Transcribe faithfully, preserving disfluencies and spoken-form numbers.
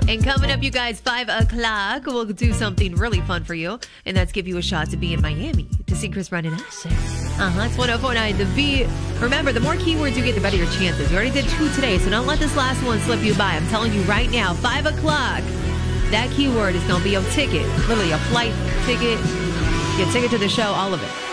And coming up, you guys, five o'clock, we'll do something really fun for you. And that's give you a shot to be in Miami to see Chris Brown and Usher. Uh-huh. It's one oh four point nine The Beat. Remember, the more keywords you get, the better your chances. We already did two today, so don't let this last one slip you by. I'm telling you right now, five o'clock, that keyword is going to be your ticket. Literally a flight ticket, your ticket to the show, all of it.